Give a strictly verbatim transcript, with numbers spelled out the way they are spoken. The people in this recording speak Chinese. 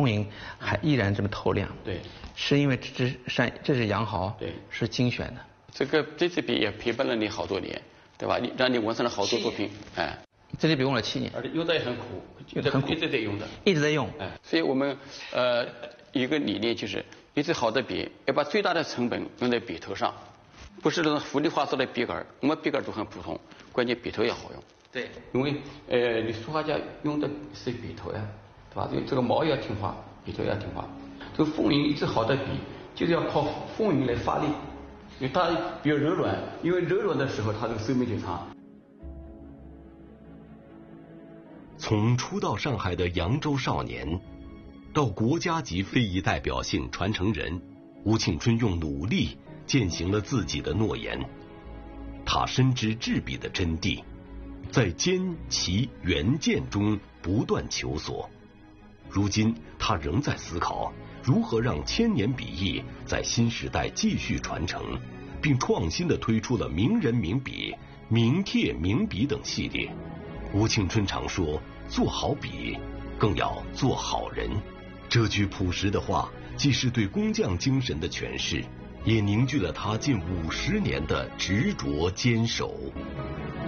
丰盈还依然这么透亮。 对， 是因为这是山，这是羊毫， 对， 是精选的。 这个这支笔也陪伴了你好多年，对吧？你让你完成了好多作品，哎。 这支笔用了七年， 而且用的也很苦， 用的很苦， 一直在用的， 一直在用。 哎，所以我们呃一个理念就是，一支好的笔要把最大的成本用在笔头上，不是那种糊里花哨的笔杆，我们笔杆都很普通，关键笔头要好用。 对， 因为呃你书法家用的是笔头呀，对吧？这个毛也要听话，笔头也要听话。这个丰盈一支好的笔，就是要靠丰盈来发力，因为它比较柔软，因为柔软的时候它这个寿命就长。 从初到上海的扬州少年，到国家级非遗代表性传承人，吴庆春用努力践行了自己的诺言。他深知制笔的真谛，在兼齐原件中不断求索。如今他仍在思考如何让千年笔艺在新时代继续传承，并创新地推出了名人名笔、名帖名笔等系列。吴庆春常说，做好笔更要做好人。这句朴实的话既是对工匠精神的诠释，也凝聚了他近五十年的执着坚守。